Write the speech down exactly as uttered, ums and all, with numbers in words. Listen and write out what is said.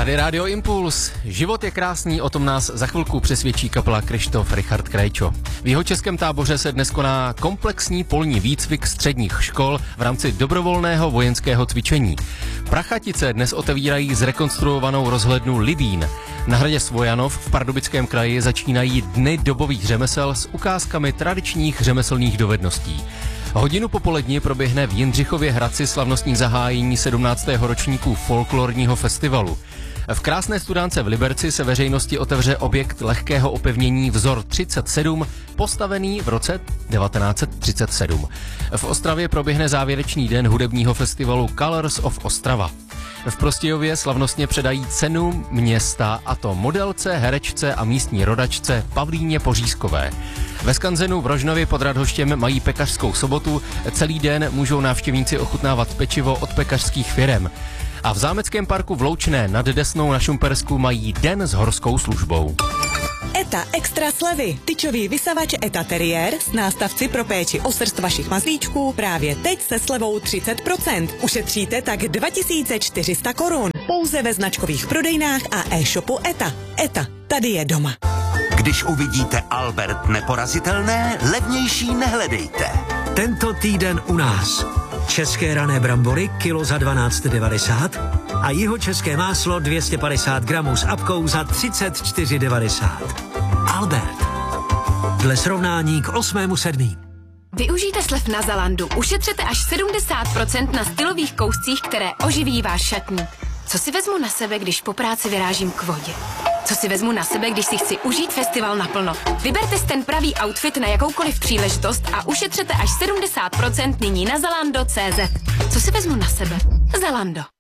Tady Rádio Impuls. Život je krásný, o tom nás za chvilku přesvědčí kapela Kryštof Richard Krejčo. V jihočeském Táboře se dnes koná komplexní polní výcvik středních škol v rámci dobrovolného vojenského cvičení. Prachatice dnes otevírají zrekonstruovanou rozhlednu Livín. Na hradě Svojanov v Pardubickém kraji začínají dny dobových řemesel s ukázkami tradičních řemeslných dovedností. Hodinu popolední proběhne v Jindřichově Hradci slavnostní zahájení sedmnáctého ročníku folklorního festivalu. V krásné studánce v Liberci se veřejnosti otevře objekt lehkého opevnění vzor třicet sedm, postavený v roce devatenáct set třicet sedm. V Ostravě proběhne závěrečný den hudebního festivalu Colors of Ostrava. V Prostějově slavnostně předají cenu města, a to modelce, herečce a místní rodačce Pavlíně Pořízkové. Ve Skanzenu v Rožnově pod Radhoštěm mají pekařskou sobotu, celý den můžou návštěvníci ochutnávat pečivo od pekařských firem. A v Zámeckém parku v Loučné nad Desnou na Šumpersku mají den s horskou službou. ETA extra slevy. Tyčový vysavač ETA Terrier s nástavci pro péči o srst vašich mazlíčků právě teď se slevou třicet procent. Ušetříte tak dva tisíce čtyři sta korun. Pouze ve značkových prodejnách a e-shopu ETA. ETA, tady je doma. Když uvidíte Albert neporazitelné, levnější nehledejte. Tento týden u nás. České rané brambory kilo za dvanáct devadesát a jihočeské máslo dvě stě padesát gramů s apkou za třicet čtyři devadesát. Albert. Dle srovnání k osmému sedmý. Využijte slev na Zalandu. Ušetřete až sedmdesát procent na stylových kouscích, které oživí váš šatník. Co si vezmu na sebe, když po práci vyrážím k vodě? Co si vezmu na sebe, když si chci užít festival naplno? Vyberte si ten pravý outfit na jakoukoliv příležitost a ušetřete až sedmdesát procent nyní na zalando tečka cé zet. Co si vezmu na sebe? Zalando.